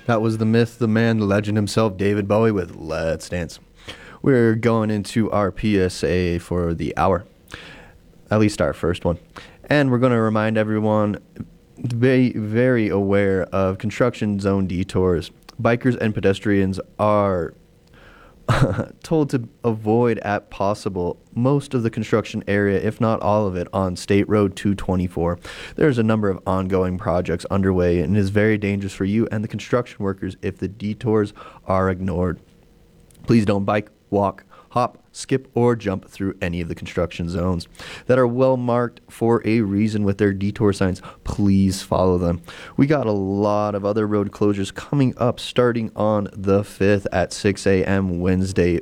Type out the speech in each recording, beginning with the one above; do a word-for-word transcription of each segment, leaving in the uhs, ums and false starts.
That was the myth, the man, the legend himself, David Bowie with Let's Dance. We're going into our P S A for the hour, at least our first one. And we're going to remind everyone, be very aware of construction zone detours. Bikers and pedestrians are told to avoid at possible most of the construction area, if not all of it, on State Road two twenty-four. There's a number of ongoing projects underway, and it is very dangerous for you and the construction workers if the detours are ignored. Please don't bike, walk, hop, skip, or jump through any of the construction zones that are well marked for a reason with their detour signs. Please follow them. We got a lot of other road closures coming up starting on the fifth at six a.m. Wednesday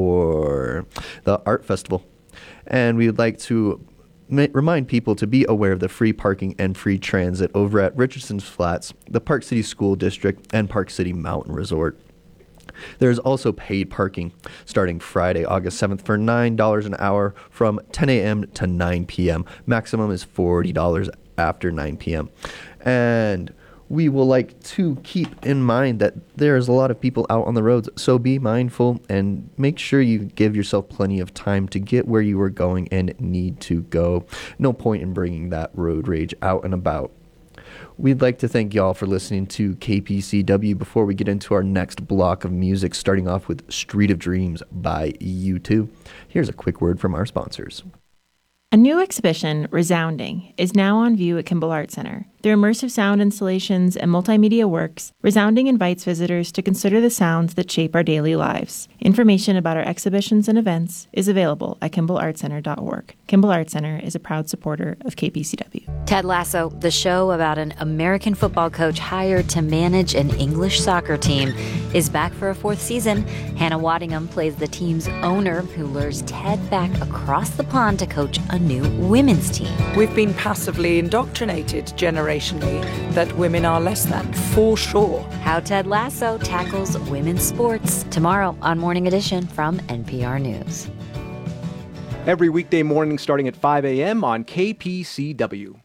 for the Art Festival. And we'd like to ma- remind people to be aware of the free parking and free transit over at Richardson's Flats, the Park City School District, and Park City Mountain Resort. There is also paid parking starting Friday, August seventh for nine dollars an hour from ten a.m. to nine p.m. Maximum is forty dollars after nine p.m. And we will like to keep in mind that there's a lot of people out on the roads, so be mindful and make sure you give yourself plenty of time to get where you are going and need to go. No point in bringing that road rage out and about. We'd like to thank y'all for listening to K P C W before we get into our next block of music, starting off with Street of Dreams by U two. Here's a quick word from our sponsors. A new exhibition, Resounding, is now on view at Kimball Art Center. Through immersive sound installations and multimedia works, Resounding invites visitors to consider the sounds that shape our daily lives. Information about our exhibitions and events is available at kimball art center dot org. Kimball Art Center is a proud supporter of K P C W. Ted Lasso, the show about an American football coach hired to manage an English soccer team, is back for a fourth season. Hannah Waddingham plays the team's owner who lures Ted back across the pond to coach a new women's team. We've been passively indoctrinated generationally that women are less than, for sure. How Ted Lasso tackles women's sports. Tomorrow on Morning Edition from N P R News. Every weekday morning starting at five a.m. on K P C W.